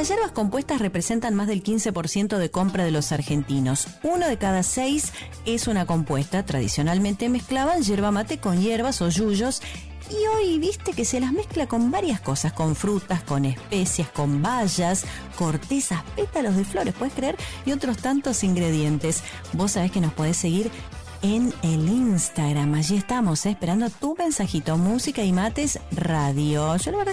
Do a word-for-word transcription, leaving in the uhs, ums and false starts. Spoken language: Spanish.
Las hierbas compuestas representan más del quince por ciento de compra de los argentinos. Uno de cada seis es una compuesta. Tradicionalmente mezclaban yerba mate con hierbas o yuyos. Y hoy viste que se las mezcla con varias cosas, con frutas, con especias, con bayas, cortezas, pétalos de flores, ¿puedes creer? Y otros tantos ingredientes. Vos sabés que nos podés seguir en el Instagram. Allí estamos, ¿eh? Esperando tu mensajito. Música y Mates Radio. Yo la verdad